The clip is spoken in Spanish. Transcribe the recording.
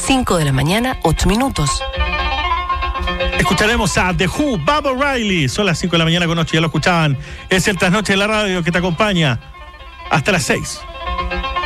5 de la mañana, 8 minutos. Escucharemos a The Who, Bob O'Reilly. Son las 5 de la mañana con 8, ya lo escuchaban. Es el Trasnoche de la Radio que te acompaña hasta las 6.